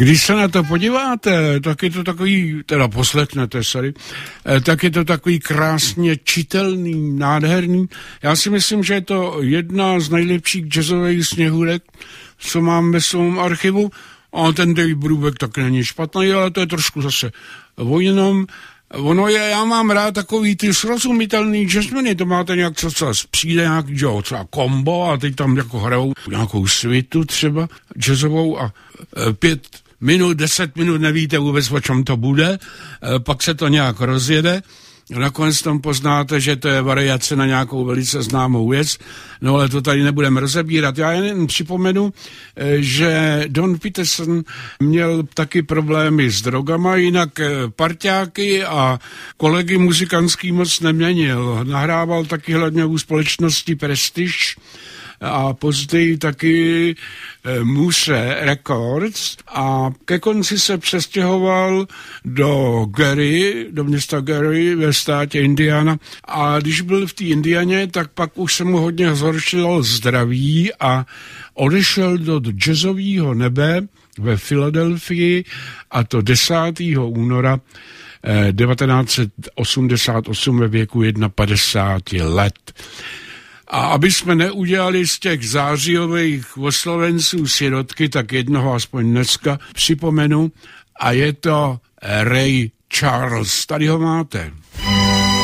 Když se na to podíváte, tak je to takový, teda poslechnete, tak je to takový krásně čitelný, nádherný. Já si myslím, že je to jedna z nejlepších jazzových sněhurek, co mám ve svém archivu. A ten Dave Brubeck taky není špatný, ale to je trošku zase o jinom. Ono je, já mám rád takový ty srozumitelný jazzmeny, to máte nějak co přijde nějaký, jo, třeba kombo a teď tam jako hrajou nějakou svitu třeba jazzovou a 5 minut, 10 minut nevíte vůbec, o čem to bude, pak se to nějak rozjede. Nakonec tam poznáte, že to je variace na nějakou velice známou věc, no ale to tady nebudeme rozebírat. Já jen připomenu, že Don Peterson měl taky problémy s drogama, jinak parťáky a kolegy muzikantský moc neměnil. Nahrával taky hlavně u společnosti Prestige a později taky Muse Records a ke konci se přestěhoval do města Gary ve státě Indiana a když byl v té Indianě, tak pak už se mu hodně zhoršilo zdraví a odešel do jazzového nebe ve Filadelfii a to 10. února 1988 ve věku 51 let. A aby jsme neudělali z těch zářijových oslovenců sirotky, tak jednoho aspoň dneska připomenu a je to Ray Charles. Tady ho máte.